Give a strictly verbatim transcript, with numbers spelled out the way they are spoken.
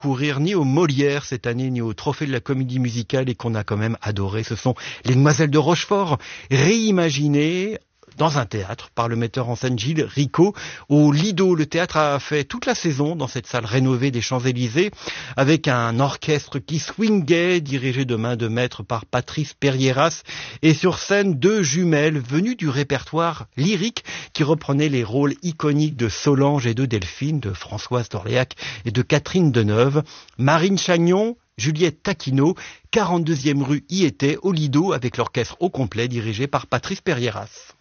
courir ni au Molière cette année, ni au Trophée de la Comédie Musicale et qu'on a quand même adoré. Ce sont Les Demoiselles de Rochefort, réimaginées dans un théâtre par le metteur en scène Gilles Ricot au Lido. Le théâtre a fait toute la saison dans cette salle rénovée des Champs-Élysées avec un orchestre qui swingait, dirigé de main de maître par Patrice Perrieras, et sur scène deux jumelles venues du répertoire lyrique qui reprenaient les rôles iconiques de Solange et de Delphine, de Françoise d'Orléac et de Catherine Deneuve. Marine Chagnon, Juliette Taquino, quarante-deuxième rue y était au Lido avec l'orchestre au complet dirigé par Patrice Perrieras.